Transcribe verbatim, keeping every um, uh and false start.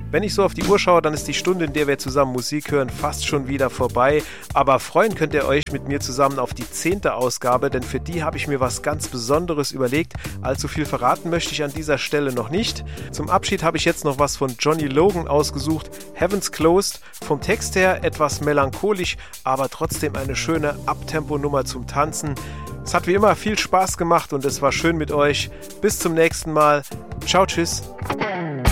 Wenn ich so auf die Uhr schaue, dann ist die Stunde, in der wir zusammen Musik hören, fast schon wieder vorbei. Aber freuen könnt ihr euch mit mir zusammen auf die zehnte Ausgabe, denn für die habe ich mir was ganz Besonderes überlegt. Allzu viel verraten möchte ich an dieser Stelle noch nicht. Zum Abschied habe ich jetzt noch was von Johnny Logan ausgesucht. Heaven's Closed. Vom Text her etwas melancholisch, aber trotzdem eine schöne Abtempo-Nummer zum Tanzen. Es hat wie immer viel Spaß gemacht und es war schön mit euch. Bis zum nächsten Mal. Ciao, tschüss.